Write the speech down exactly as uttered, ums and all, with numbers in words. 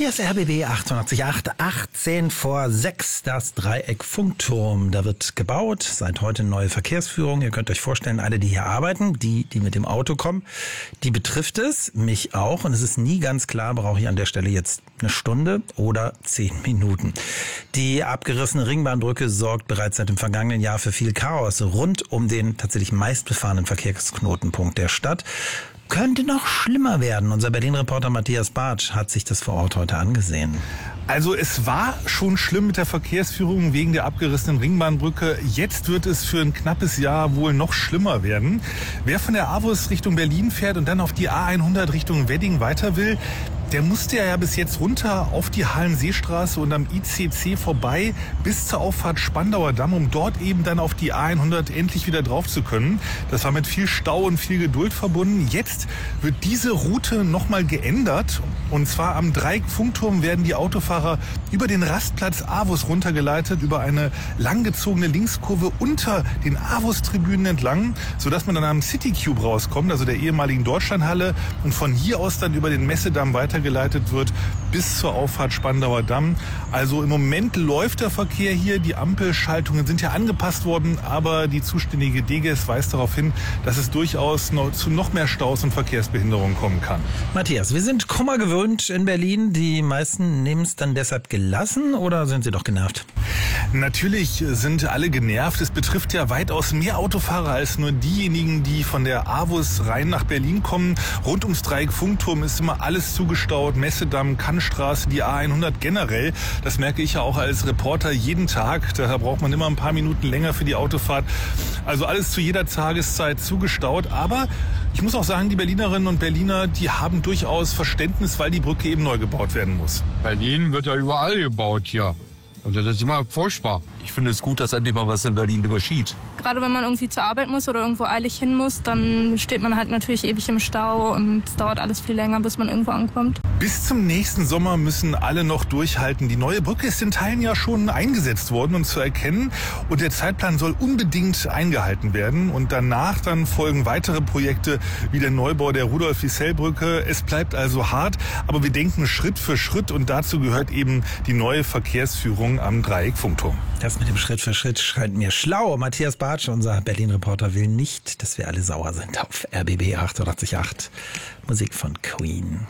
Hier ist R B B achtundachtzig Komma acht, achtzehn vor sechs, das Dreieck Funkturm. Da wird gebaut, seit heute neue Verkehrsführung. Ihr könnt euch vorstellen, alle, die hier arbeiten, die, die mit dem Auto kommen, die betrifft es, mich auch. Und es ist nie ganz klar, brauche ich an der Stelle jetzt eine Stunde oder zehn Minuten. Die abgerissene Ringbahnbrücke sorgt bereits seit dem vergangenen Jahr für viel Chaos rund um den tatsächlich meistbefahrenen Verkehrsknotenpunkt der Stadt. Könnte noch schlimmer werden. Unser Berlin-Reporter Matthias Bartsch hat sich das vor Ort heute angesehen. Also es war schon schlimm mit der Verkehrsführung wegen der abgerissenen Ringbahnbrücke. Jetzt wird es für ein knappes Jahr wohl noch schlimmer werden. Wer von der A W U S Richtung Berlin fährt und dann auf die A hundert Richtung Wedding weiter will, der musste ja bis jetzt runter auf die Hallenseestraße und am I C C vorbei bis zur Auffahrt Spandauer Damm, um dort eben dann auf die A hundert endlich wieder drauf zu können. Das war mit viel Stau und viel Geduld verbunden. Jetzt wird diese Route nochmal geändert. Und zwar am Dreieck Funkturm werden die Autofahrer über den Rastplatz A W U S runtergeleitet, über eine langgezogene Linkskurve unter den A W U S-Tribünen entlang, sodass man dann am City Cube rauskommt, also der ehemaligen Deutschlandhalle, und von hier aus dann über den Messedamm weiter geleitet wird bis zur Auffahrt Spandauer Damm. Also im Moment läuft der Verkehr hier. Die Ampelschaltungen sind ja angepasst worden, aber die zuständige D G S weist darauf hin, dass es durchaus noch zu noch mehr Staus und Verkehrsbehinderungen kommen kann. Matthias, wir sind Kummer gewöhnt in Berlin. Die meisten nehmen es dann deshalb gelassen oder sind sie doch genervt? Natürlich sind alle genervt. Es betrifft ja weitaus mehr Autofahrer als nur diejenigen, die von der A W U S rein nach Berlin kommen. Rund ums Dreieck Funkturm ist immer alles zugestaut. Messedamm, Kannstraße, die A hundert generell. Das merke ich ja auch als Reporter jeden Tag. Daher braucht man immer ein paar Minuten länger für die Autofahrt. Also alles zu jeder Tageszeit zugestaut. Aber ich muss auch sagen, die Berlinerinnen und Berliner, die haben durchaus Verständnis, weil die Brücke eben neu gebaut werden muss. Berlin wird ja überall gebaut hier. Also das ist immer furchtbar. Ich finde es gut, dass endlich mal was in Berlin geschieht. Gerade wenn man irgendwie zur Arbeit muss oder irgendwo eilig hin muss, dann steht man halt natürlich ewig im Stau und es dauert alles viel länger, bis man irgendwo ankommt. Bis zum nächsten Sommer müssen alle noch durchhalten. Die neue Brücke ist in Teilen ja schon eingesetzt worden und zu erkennen. Und der Zeitplan soll unbedingt eingehalten werden. Und danach dann folgen weitere Projekte wie der Neubau der Rudolf-Wissell-Brücke. Es bleibt also hart, aber wir denken Schritt für Schritt. Und dazu gehört eben die neue Verkehrsführung am Dreieck Funkturm. Das mit dem Schritt für Schritt scheint mir schlau. Matthias Bartsch, unser Berlin-Reporter, will nicht, dass wir alle sauer sind auf R B B achtundachtzig Komma acht. Musik von Queen.